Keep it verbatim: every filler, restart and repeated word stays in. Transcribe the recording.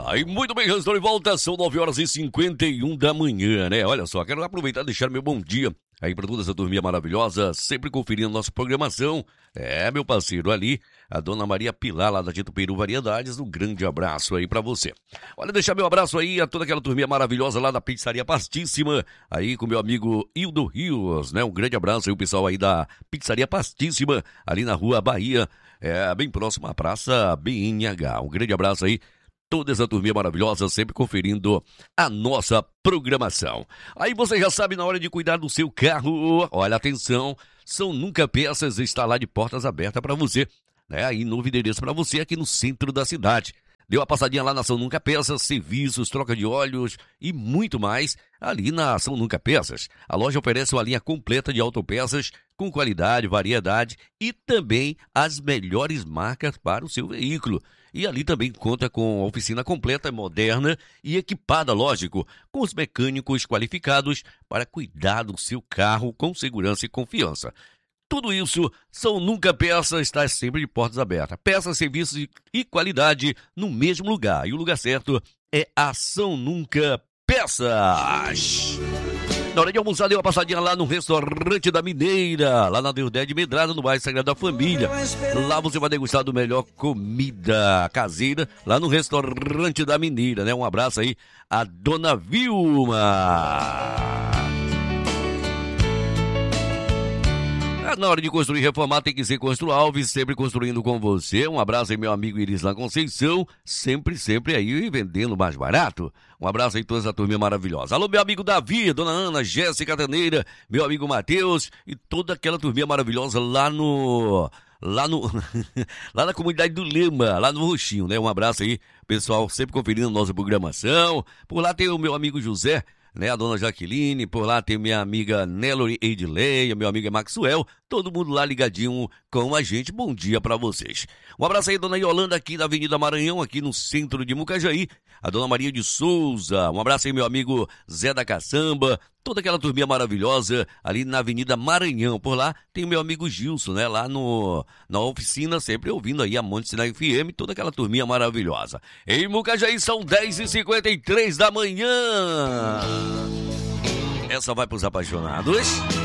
Aí, muito bem, estou de volta, são nove horas e cinquenta e um da manhã, né? Olha só, quero aproveitar e deixar meu bom dia aí para toda essa turminha maravilhosa, sempre conferindo nossa programação. É, meu parceiro ali, a dona Maria Pilar, lá da Tito Peru Variedades, um grande abraço aí para você. Olha, deixar meu abraço aí a toda aquela turminha maravilhosa lá da Pizzaria Pastíssima, aí com meu amigo Hildo Rios, né? Um grande abraço aí o pessoal aí da Pizzaria Pastíssima, ali na Rua Bahia, é, bem próximo à Praça B N H. Um grande abraço aí. Toda essa turminha maravilhosa, sempre conferindo a nossa programação. Aí você já sabe, na hora de cuidar do seu carro, olha, atenção, São Nunca Peças está lá de portas abertas para você, né? Aí novo endereço para você aqui no centro da cidade. Deu uma passadinha lá na São Nunca Peças, serviços, troca de óleos e muito mais ali na São Nunca Peças. A loja oferece uma linha completa de autopeças com qualidade, variedade e também as melhores marcas para o seu veículo. E ali também conta com oficina completa, moderna e equipada, lógico, com os mecânicos qualificados para cuidar do seu carro com segurança e confiança. Tudo isso, São Nunca Peças está sempre de portas abertas. Peças, serviços e qualidade no mesmo lugar. E o lugar certo é a São Nunca Peças. Na hora de almoçar, deu uma passadinha lá no restaurante da Mineira, lá na Deodé de Medrado, no bairro Sagrada Família. Lá você vai degustar do melhor comida caseira, lá no restaurante da Mineira, né? Um abraço aí a dona Vilma. Na hora de construir e reformar tem que ser Constru Alves, sempre construindo com você. Um abraço aí, meu amigo Irislan Conceição, sempre, sempre aí vendendo mais barato. Um abraço aí, toda essa turminha maravilhosa. Alô, meu amigo Davi, dona Ana, Jéssica Taneira, meu amigo Matheus e toda aquela turminha maravilhosa lá no... Lá no... lá na comunidade do Lema, lá no Roxinho, né? Um abraço aí, pessoal, sempre conferindo a nossa programação. Por lá tem o meu amigo José, né, a dona Jaqueline, por lá tem minha amiga Nelly Edileia, meu amigo Maxwell, todo mundo lá ligadinho com a gente. Bom dia pra vocês. Um abraço aí, dona Yolanda, aqui da Avenida Maranhão, aqui no centro de Mucajaí. A dona Maria de Souza, um abraço aí, meu amigo Zé da Caçamba, toda aquela turminha maravilhosa ali na Avenida Maranhão. Por lá tem o meu amigo Gilson, né, lá no, na oficina, sempre ouvindo aí a Monte Sinai F M, toda aquela turminha maravilhosa. Em Mucajaí são dez e cinquenta e três da manhã. Essa vai pros apaixonados.